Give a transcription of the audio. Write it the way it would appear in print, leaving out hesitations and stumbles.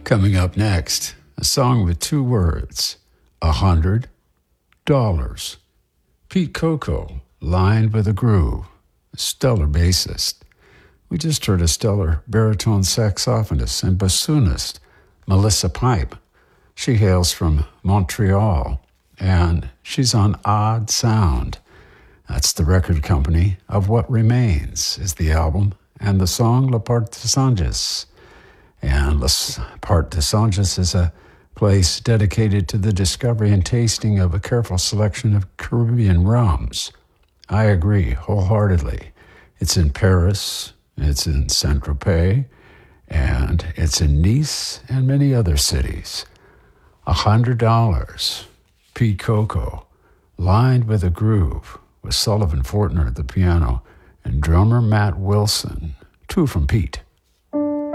Coming up next, a song with two words, $100. Pete Coco, lined with a groove, a stellar bassist. We just heard a stellar baritone saxophonist and bassoonist, Melissa Pipe. She hails from Montreal, and she's on Odd Sound. That's the record company of What Remains is the album, and the song La Part des Anges. And La Part des Anges is a place dedicated to the discovery and tasting of a careful selection of Caribbean rums. I agree wholeheartedly. It's in Paris, it's in Saint-Tropez, and it's in Nice and many other cities. $100. Pete Coco, lined with a groove, with Sullivan Fortner at the piano and drummer Matt Wilson. Two from Pete.